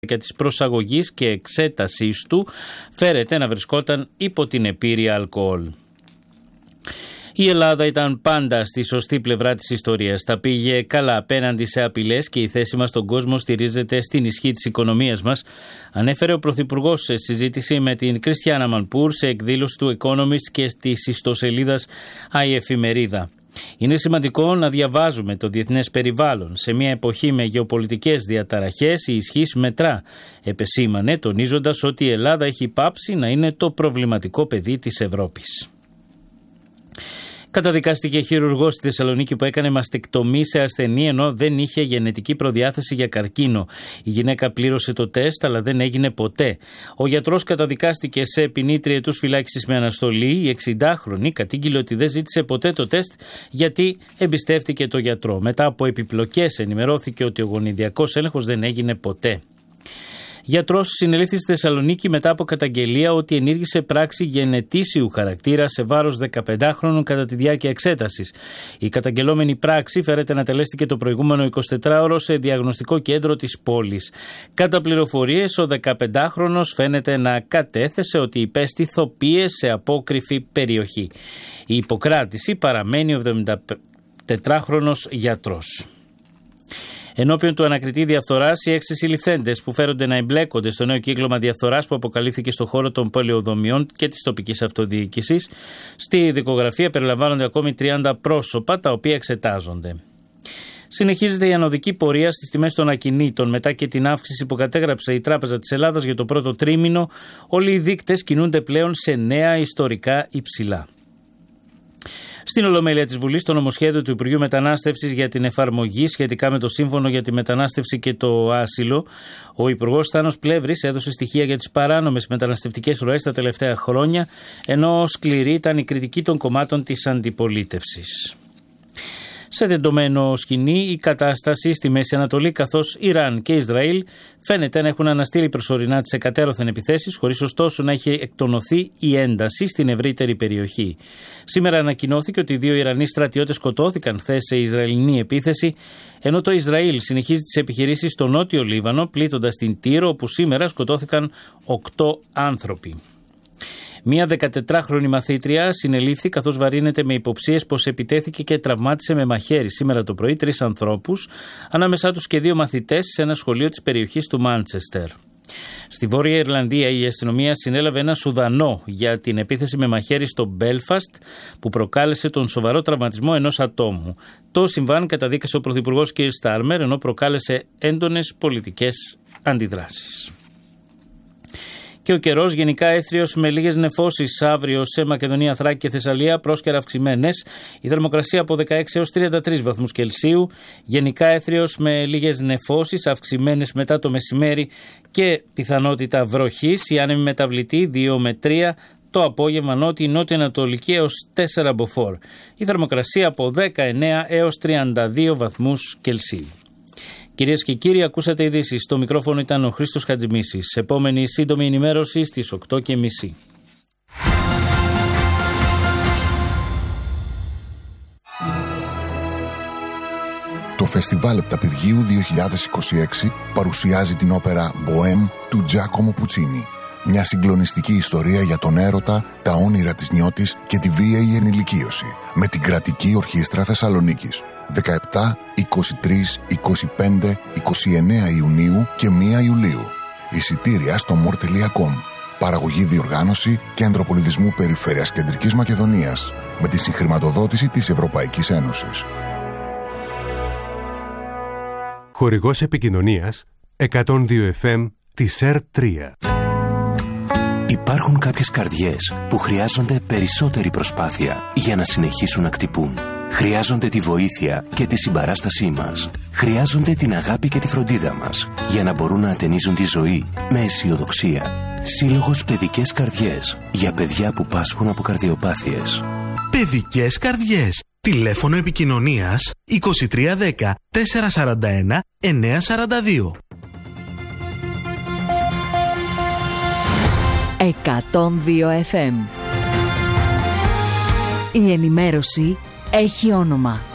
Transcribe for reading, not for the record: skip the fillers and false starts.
και της προσαγωγής και εξέτασής του φέρεται να βρισκόταν υπό την επίρρεια αλκοόλ. Η Ελλάδα ήταν πάντα στη σωστή πλευρά της ιστορίας. Τα πήγε καλά απέναντι σε απειλές και η θέση μας στον κόσμο στηρίζεται στην ισχύ της οικονομίας μας, ανέφερε ο Πρωθυπουργός σε συζήτηση με την Κριστιάνα Μανπούρ σε εκδήλωση του Economist και της ιστοσελίδας η Εφημερίδα. Είναι σημαντικό να διαβάζουμε το διεθνές περιβάλλον. Σε μια εποχή με γεωπολιτικές διαταραχές η ισχύς μετρά, επεσήμανε, τονίζοντας ότι η Ελλάδα έχει πάψει να είναι το προβληματικό παιδί της Ευρώπης. Καταδικάστηκε χειρουργός στη Θεσσαλονίκη που έκανε μαστεκτομή σε ασθενή ενώ δεν είχε γενετική προδιάθεση για καρκίνο. Η γυναίκα πλήρωσε το τεστ αλλά δεν έγινε ποτέ. Ο γιατρός καταδικάστηκε σε ποινή 3 ετούς φυλάκισης με αναστολή. Η 60χρονη κατήγγειλε ότι δεν ζήτησε ποτέ το τεστ γιατί εμπιστεύτηκε το γιατρό. Μετά από επιπλοκές ενημερώθηκε ότι ο γονιδιακός έλεγχος δεν έγινε ποτέ. Γιατρός συνελήφθη στη Θεσσαλονίκη μετά από καταγγελία ότι ενήργησε πράξη γενετήσιου χαρακτήρα σε βάρος 15χρονων κατά τη διάρκεια εξέτασης. Η καταγγελόμενη πράξη φέρεται να τελέστηκε το προηγούμενο 24ωρο σε διαγνωστικό κέντρο της πόλης. Κατά πληροφορίες, ο 15χρονος φαίνεται να κατέθεσε ότι υπέστη θοπίες σε απόκρυφη περιοχή. Η υποκράτηση παραμένει ο 74χρονος γιατρός. Ενώπιον του ανακριτή διαφθοράς, οι 6 συλληφθέντες που φέρονται να εμπλέκονται στο νέο κύκλωμα διαφθοράς που αποκαλύφθηκε στον χώρο των πολεοδομιών και της τοπικής αυτοδιοίκησης. Στη δικογραφία περιλαμβάνονται ακόμη 30 πρόσωπα τα οποία εξετάζονται. Συνεχίζεται η ανωδική πορεία στις τιμές των ακινήτων. Μετά και την αύξηση που κατέγραψε η Τράπεζα της Ελλάδας για το πρώτο τρίμηνο, όλοι οι δείκτες κινούνται πλέον σε νέα ιστορικά υψηλά. Στην Ολομέλεια της Βουλής, το νομοσχέδιο του Υπουργείου Μετανάστευσης για την εφαρμογή σχετικά με το Σύμφωνο για τη Μετανάστευση και το Άσυλο, ο Υπουργός Στάνος Πλεύρης έδωσε στοιχεία για τις παράνομες μεταναστευτικές ροές τα τελευταία χρόνια, ενώ σκληρή ήταν η κριτική των κομμάτων της αντιπολίτευσης. Σε τεντωμένο σκηνή η κατάσταση στη Μέση Ανατολή, καθώς Ιράν και Ισραήλ φαίνεται να έχουν αναστείλει προσωρινά τις εκατέρωθεν επιθέσεις, χωρίς ωστόσο να έχει εκτονωθεί η ένταση στην ευρύτερη περιοχή. Σήμερα ανακοινώθηκε ότι 2 Ιρανοί στρατιώτες σκοτώθηκαν χθες σε Ισραηλινή επίθεση, ενώ το Ισραήλ συνεχίζει τις επιχειρήσεις στο νότιο Λίβανο, πλήττοντας την Τύρο, όπου σήμερα σκοτώθηκαν 8 άνθρωποι. Μία 14χρονη μαθήτρια συνελήφθη καθώς βαρύνεται με υποψίες πως επιτέθηκε και τραυμάτισε με μαχαίρι σήμερα το πρωί 3 ανθρώπους, ανάμεσά τους και 2 μαθητές σε ένα σχολείο της περιοχής του Μάντσεστερ. Στη Βόρεια Ιρλανδία η αστυνομία συνέλαβε ένα Σουδανό για την επίθεση με μαχαίρι στο Μπέλφαστ που προκάλεσε τον σοβαρό τραυματισμό ενός ατόμου. Το συμβάν καταδίκασε ο Πρωθυπουργός Κίρ Στάρμερ ενώ προκάλεσε έντονες πολιτικές αντιδράσεις. Και ο καιρός γενικά έθριος με λίγες νεφώσεις αύριο σε Μακεδονία, Θράκη και Θεσσαλία, πρόσκαιρα αυξημένες. Η θερμοκρασία από 16 έως 33 βαθμούς Κελσίου. Γενικά έθριος με λίγες νεφώσεις αυξημένες μετά το μεσημέρι και πιθανότητα βροχής. Η άνεμη μεταβλητή 2 με 3. Το απόγευμα νότιο-ανατολική έως 4 μποφόρ. Η θερμοκρασία από 19 έως 32 βαθμούς Κελσίου. Κυρίες και κύριοι, ακούσατε ειδήσεις. Στο μικρόφωνο ήταν ο Χρήστος Χατζημίσης. Επόμενη σύντομη ενημέρωση στις 8:30. Το Φεστιβάλ Επταπηργίου 2026 παρουσιάζει την όπερα «Μποέμ» του Τζάκομο Πουτσίνι. Μια συγκλονιστική ιστορία για τον έρωτα, τα όνειρα της νιώτης και τη βίαιη ενηλικίωση. Με την Κρατική Ορχήστρα Θεσσαλονίκης. 17, 23, 25, 29 Ιουνίου και 1 Ιουλίου. Εισιτήρια στο more.com. Παραγωγή διοργάνωση Κέντρο Πολιτισμού Περιφέρειας Κεντρικής Μακεδονίας. Με τη συγχρηματοδότηση της Ευρωπαϊκής Ένωσης. Χορηγός επικοινωνίας 102 FM της ΕΡΤ3. Υπάρχουν κάποιες καρδιές που χρειάζονται περισσότερη προσπάθεια για να συνεχίσουν να χτυπούν. Χρειάζονται τη βοήθεια και τη συμπαράστασή μας. Χρειάζονται την αγάπη και τη φροντίδα μας για να μπορούν να ατενίζουν τη ζωή με αισιοδοξία. Σύλλογος Παιδικές Καρδιές για παιδιά που πάσχουν από καρδιοπάθειες. Παιδικές Καρδιές. Τηλέφωνο επικοινωνίας 2310 441 942. 102 FM. Η ενημέρωση έχει όνομα.